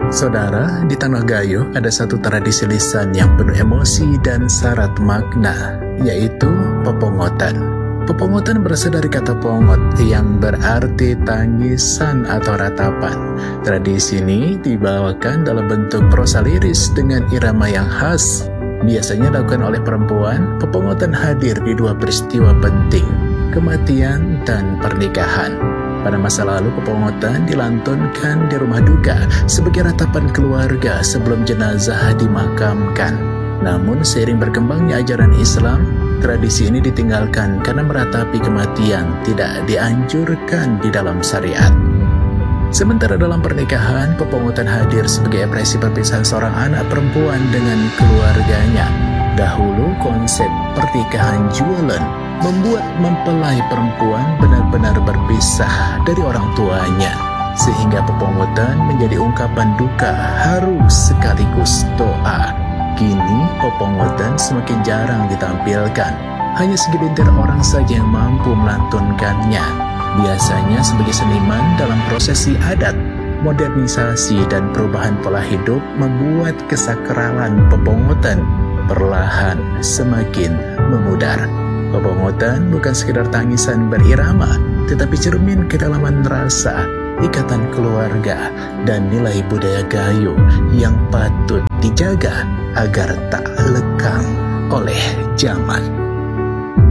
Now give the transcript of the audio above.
Saudara, di Tanah Gayo ada satu tradisi lisan yang penuh emosi dan syarat makna, yaitu pepongotan. Pepongotan berasal dari kata pongot yang berarti tangisan atau ratapan. Tradisi ini dibawakan dalam bentuk prosa liris dengan irama yang khas. Biasanya dilakukan oleh perempuan. Pepongotan hadir di dua peristiwa penting, kematian dan pernikahan. Pada masa lalu, pepongotan dilantunkan di rumah duka sebagai ratapan keluarga sebelum jenazah dimakamkan. Namun, seiring berkembangnya ajaran Islam, tradisi ini ditinggalkan karena meratapi kematian tidak dianjurkan di dalam syariat. Sementara dalam pernikahan, pepongotan hadir sebagai ekspresi perpisahan seorang anak perempuan dengan keluarganya. Dahulu, konsep pernikahan jualan membuat mempelai perempuan benar-benar berpisah dari orang tuanya, sehingga pepongotan menjadi ungkapan duka haru sekaligus doa. Kini, pepongotan semakin jarang ditampilkan, hanya segelintir orang saja yang mampu melantunkannya. Biasanya sebagai seniman dalam prosesi adat, modernisasi dan perubahan pola hidup membuat kesakralan pepongotan perlahan semakin memudar. Pepongotan bukan sekedar tangisan berirama, tetapi cermin kedalaman rasa, ikatan keluarga, dan nilai budaya Gayo yang patut dijaga agar tak lekang oleh zaman.